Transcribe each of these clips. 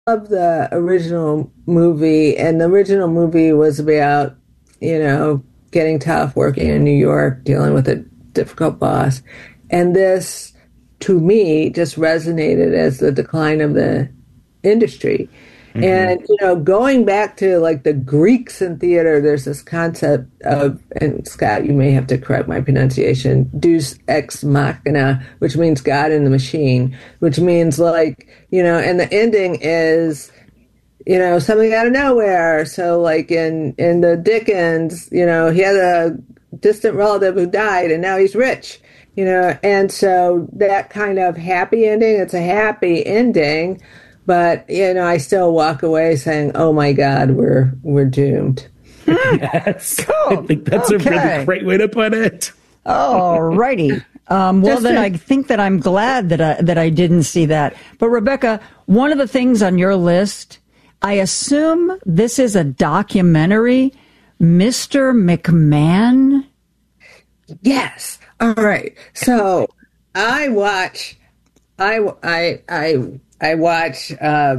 love the original movie, and the original movie was about, getting tough, working in New York, dealing with a difficult boss. And this, to me, just resonated as the decline of the industry. Hmm. And, going back to like the Greeks in theater, there's this concept of, and Scott, you may have to correct my pronunciation, deus ex machina, which means God in the machine, which means like, and the ending is, something out of nowhere. So like in the Dickens, he had a distant relative who died and now he's rich, and so that kind of happy ending, it's a happy ending, but I still walk away saying, "Oh my God, we're doomed." Yes, I Cool. think that's a really Okay. great way to put it. All righty. Well, Just then to, I think that I'm glad that I didn't see that. But Rebecca, one of the things on your list, I assume this is a documentary, Mr. McMahon. yes. All right. So I watch, I watch,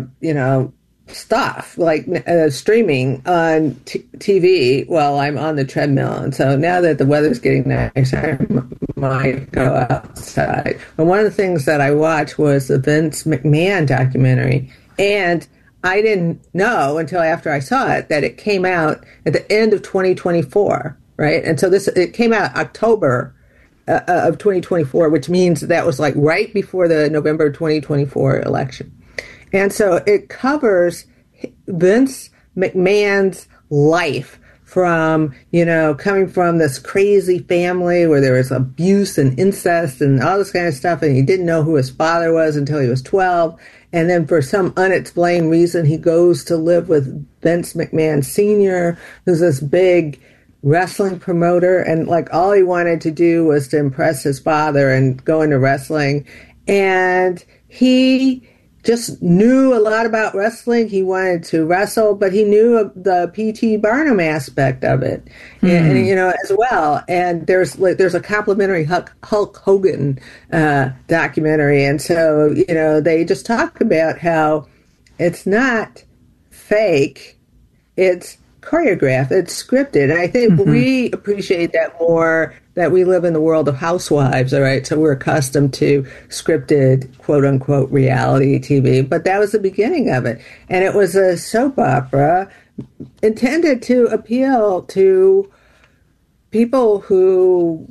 stuff like streaming on TV while I'm on the treadmill. And so now that the weather's getting nice, I might go outside. But one of the things that I watched was the Vince McMahon documentary. And I didn't know until after I saw it that it came out at the end of 2024, right? And so it came out October of 2024, which means that was like right before the November 2024 election. And so it covers Vince McMahon's life from, coming from this crazy family where there was abuse and incest and all this kind of stuff. And he didn't know who his father was until he was 12. And then for some unexplained reason, he goes to live with Vince McMahon Sr., who's this big wrestling promoter. And like all he wanted to do was to impress his father and go into wrestling. And he just knew a lot about wrestling. He wanted to wrestle, but he knew of the P.T. Barnum aspect of it, and as well. And there's a complimentary Hulk Hogan documentary, and so they just talk about how it's not fake, it's choreographed, it's scripted. And I think we appreciate that more, that we live in the world of housewives, all right? So we're accustomed to scripted, quote unquote, reality TV. But that was the beginning of it. And it was a soap opera intended to appeal to people who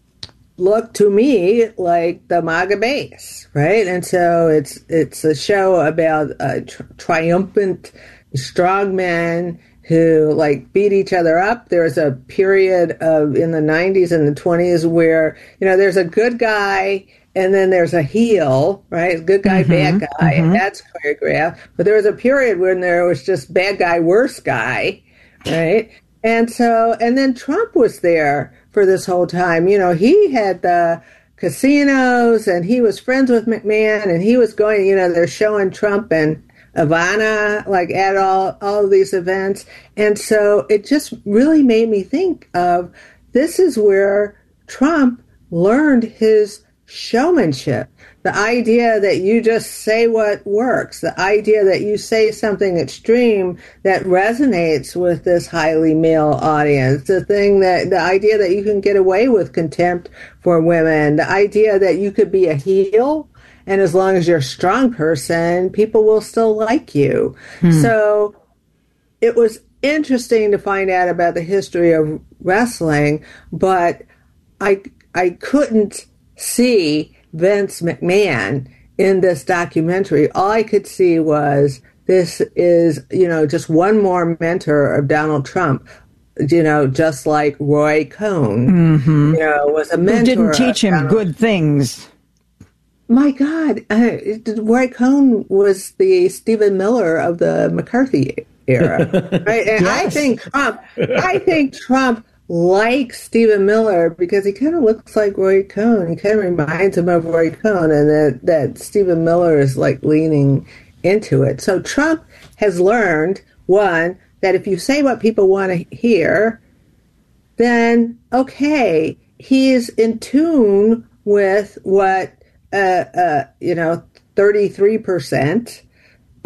look to me like the MAGA base, right? And so it's a show about triumphant strongmen who like beat each other up. There's a period of in the 90s and the 20s where, there's a good guy and then there's a heel, right? Good guy, bad guy, and that's choreographed. But there was a period when there was just bad guy, worse guy, right? And so, and then Trump was there for this whole time. He had the casinos and he was friends with McMahon and he was going, they're showing Trump and Ivana like at all of these events. And so it just really made me think of, this is where Trump learned his showmanship. The idea that you just say what works, the idea that you say something extreme that resonates with this highly male audience, the idea that you can get away with contempt for women, the idea that you could be a heel, and as long as you're a strong person, people will still like you. So it was interesting to find out about the history of wrestling, but I couldn't see Vince McMahon in this documentary. All I could see was, this is, just one more mentor of Donald Trump, just like Roy Cohn, was a mentor. Who didn't teach him good things. My God, Roy Cohn was the Stephen Miller of the McCarthy era, right? And Yes. I think Trump likes Stephen Miller because he kind of looks like Roy Cohn. He kind of reminds him of Roy Cohn, and that Stephen Miller is like leaning into it. So Trump has learned, one, that if you say what people want to hear, then okay, he's in tune with what 33%